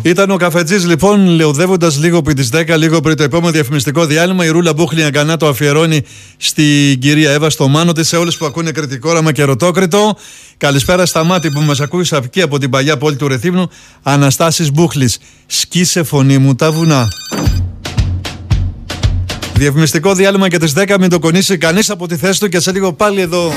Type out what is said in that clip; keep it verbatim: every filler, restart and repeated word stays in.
Ήταν ο Καφετζής λοιπόν, λεωδεύοντας λίγο πριν τις δέκα, λίγο πριν το επόμενο διαφημιστικό διάλειμμα. Η Ρούλα Μπούχλη αγκανά το αφιερώνει στην κυρία Εύα, στο Μάνο της, σε όλους που ακούνε κριτικό όραμα και ρωτόκριτο. Καλησπέρα στα μάτι που μας ακούει εκεί από την παλιά πόλη του Ρεθύμνου. Αναστάσης Μπούχλης. Σκίσε φωνή μου τα βουνά. Διαφημιστικό διάλειμμα και τις δέκα, μην το κονίσει κανείς από τη θέση του και σε λίγο πάλι εδώ.